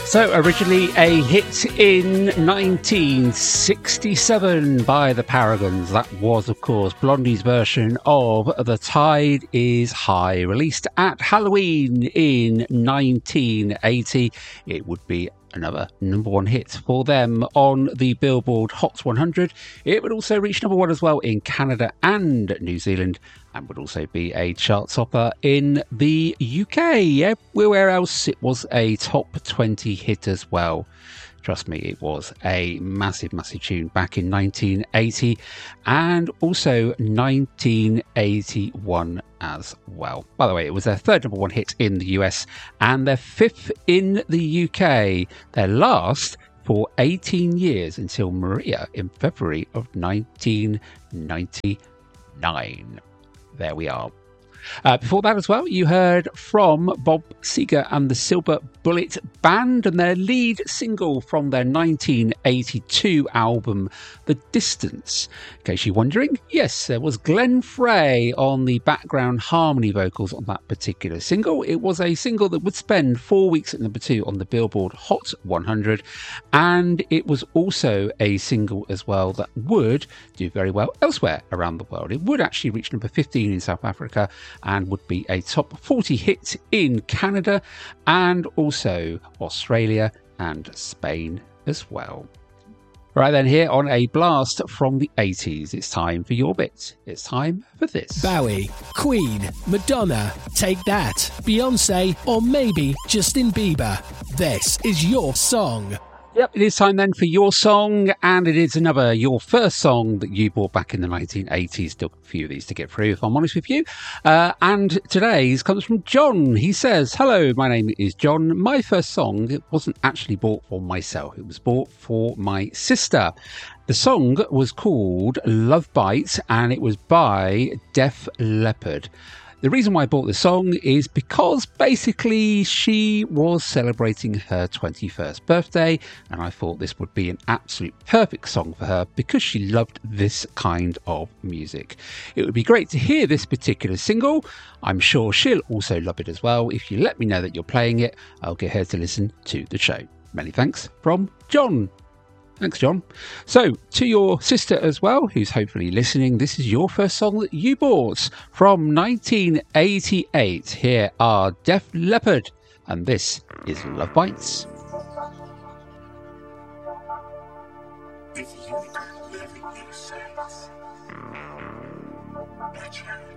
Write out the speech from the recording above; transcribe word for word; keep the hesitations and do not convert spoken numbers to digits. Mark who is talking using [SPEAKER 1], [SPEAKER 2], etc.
[SPEAKER 1] So, originally a hit in nineteen sixty-seven by the Paragons. That was, of course, Blondie's version of The Tide is High. Released at Halloween in nineteen eighty. It would be another number one hit for them on the Billboard Hot one hundred. It would also reach number one as well in Canada and New Zealand, and would also be a chart topper in the U K. Everywhere else, it was a top twenty hit as well. Trust me, it was a massive, massive tune back in nineteen eighty and also nineteen eighty-one as well. By the way, it was their third number one hit in the U S and their fifth in the U K. Their last for eighteen years until Maria in February of nineteen ninety-nine. There we are. Uh, before that as well, you heard from Bob Seger and the Silver Bullet Band and their lead single from their nineteen eighty-two album, The Distance. In case you're wondering, yes, there was Glenn Frey on the background harmony vocals on that particular single. It was a single that would spend four weeks at number two on the Billboard Hot one hundred, and it was also a single as well that would do very well elsewhere around the world. It would actually reach number fifteen in South Africa and would be a top forty hit in Canada and also Australia and Spain as well. Right then, here on a blast from the eighties, it's time for your bit. It's time for this.
[SPEAKER 2] Bowie, Queen, Madonna, Take That, Beyonce, or maybe Justin Bieber. This is your song.
[SPEAKER 1] Yep, it is time then for your song, and it is another your first song that you bought back in the nineteen eighties. Still a few of these to get through, if I'm honest with you. Uh, and today's comes from John. He says, "Hello, my name is John. My first song, it wasn't actually bought for myself. It was bought for my sister. The song was called Love Bites, and it was by Def Leppard. The reason why I bought this song is because basically she was celebrating her twenty-first birthday, and I thought this would be an absolute perfect song for her because she loved this kind of music. It would be great to hear this particular single. I'm sure she'll also love it as well. If you let me know that you're playing it, I'll get her to listen to the show. Many thanks from John." Thanks, John. So, to your sister as well, who's hopefully listening, this is your first song that you bought from nineteen eighty-eight. Here are Def Leppard, and this is Love Bites.